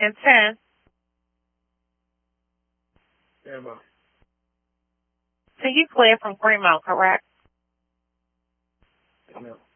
and 10. Yeah, ma'am. So you fled from Fremont, correct? Yeah, ma'am.